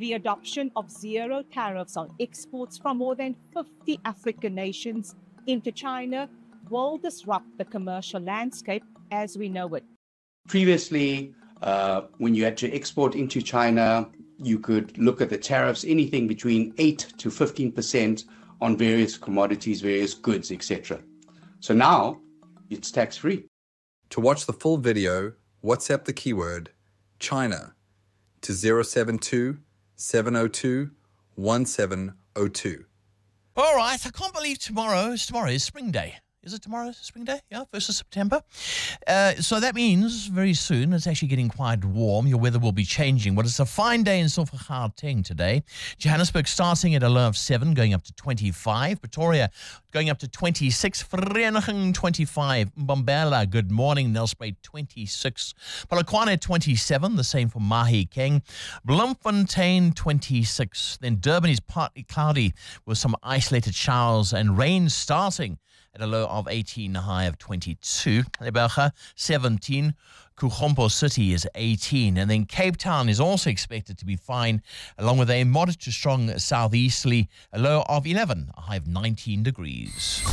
The adoption of zero tariffs on exports from more than 50 African nations into China will disrupt the commercial landscape as we know it. Previously, when you had to export into China, you could look at the tariffs, anything between 8 to 15% on various commodities, various goods, etc. So now it's tax-free. To watch the full video, WhatsApp the keyword China to 072 702 1702. All right, I can't believe tomorrow is Spring Day. Is it tomorrow Spring Day? Yeah, 1st of September. So that means very soon it's actually getting quite warm. Your weather will be changing. But it's a fine day in store for Gauteng today. Johannesburg starting at a low of 7, going up to 25. Pretoria going up to 26. Vereeniging 25. Mbombela, good morning. Nelspruit 26. Polokwane 27. The same for Mahikeng. Bloemfontein 26. Then Durban is partly cloudy with some isolated showers and rain starting at a low of 18, a high of 22. Leboga, 17. Kuchompo City is 18. And then Cape Town is also expected to be fine, along with a moderate to strong southeasterly, a low of 11, a high of 19 degrees.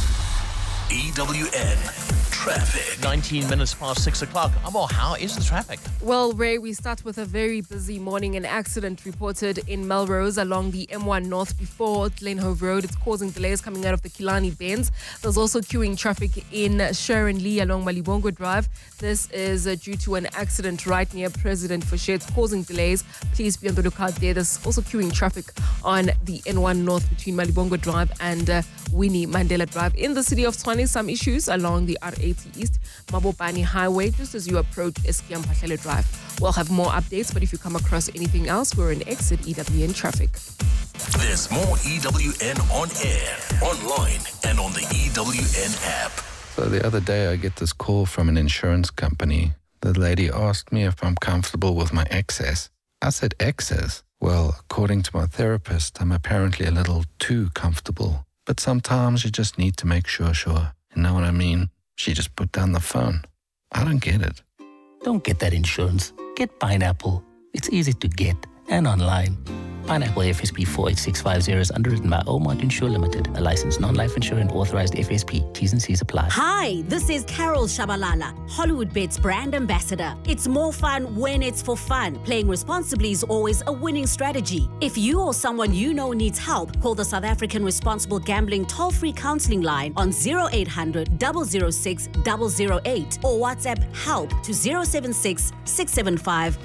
EWN Traffic. 19 minutes past 6 o'clock. Amo, how is the traffic? Well, Ray, we start with a very busy morning. An accident reported in Melrose along the M1 North before Glenhove Road. It's causing delays coming out of the Killarney Bends. There's also queuing traffic in Sharon Lee along Malibongo Drive. This is due to an accident right near President Fouché. It's causing delays. Please be on the lookout there. There's also queuing traffic on the N1 North between Malibongo Drive and Winnie Mandela Drive. In the city of Tshwane, some issues along the R80 East, Mabopani Highway, just as you approach Eskiam Pahlele Drive. We'll have more updates, but if you come across anything else, we're in Exit EWN Traffic. There's more EWN on air, online, and on the EWN app. So the other day I get this call from an insurance company. The lady asked me if I'm comfortable with my excess. I said, excess? Well, according to my therapist, I'm apparently a little too comfortable. But sometimes you just need to make sure. You know what I mean? She just put down the phone. I don't get it. Don't get that insurance. Get Pineapple. It's easy to get and online. Pineapple FSP 48650 is underwritten by Omart Insure Limited, a licensed non-life insurance authorized FSP. T's and C's apply. Hi, this is Carol Shabalala, HollywoodBets brand ambassador. It's more fun when it's for fun. Playing responsibly is always a winning strategy. If you or someone you know needs help, call the South African Responsible Gambling toll-free counseling line on 0800 006 008 or WhatsApp help to 076 675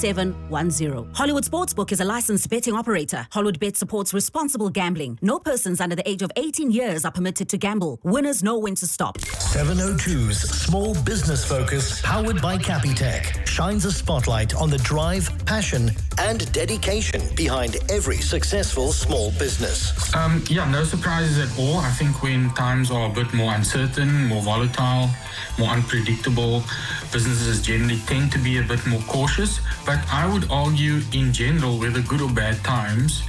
0710. Hollywood Sportsbook is a licensed betting operator. HollywoodBet supports responsible gambling. No persons under the age of 18 years are permitted to gamble. Winners know when to stop. 702's Small Business Focus, powered by Capitec, shines a spotlight on the drive, passion, and dedication behind every successful small business. No surprises at all. I think when times are a bit more uncertain, more volatile, more unpredictable, businesses generally tend to be a bit more cautious. But I would argue in general, whether good or bad times,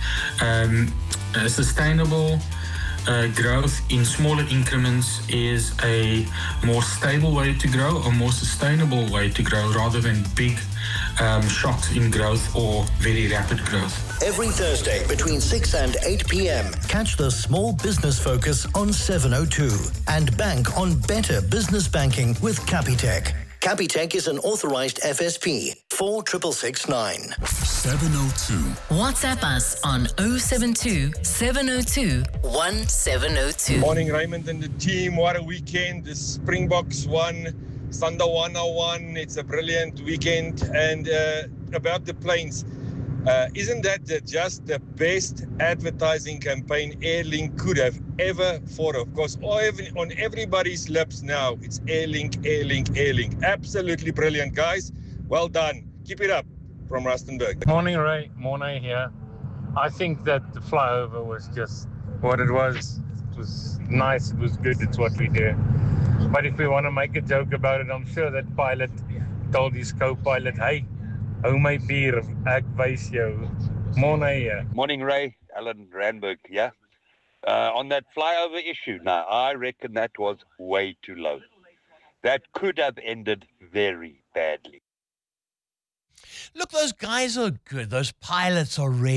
sustainable growth in smaller increments is a more stable way to grow, a more sustainable way to grow, rather than big shocks in growth or very rapid growth. Every Thursday between 6 and 8 p.m. Catch the Small Business Focus on 702 and bank on better business banking with Capitec. Capitec is an authorized FSP 46669. 702. WhatsApp us on 072 702 1702. Morning, Raymond and the team. What a weekend. The Springboks won, Thunder 101. It's a brilliant weekend. And about the planes, isn't that just the best advertising campaign Airlink could have ever thought of? Because on everybody's lips now, it's Airlink, Airlink, Airlink. Absolutely brilliant, guys. Well done. Keep it up. From Rustenburg. Morning, Ray. Morning here. I think that the flyover was just what it was. It was nice. It was good. It's what we do. But if we want to make a joke about it, I'm sure that pilot told his co-pilot, hey, hou my bier, ek wys jou. Morning, Ray. Alan Randburg, yeah? On that flyover issue, now, I reckon that was way too low. That could have ended very badly. Look, those guys are good. Those pilots are really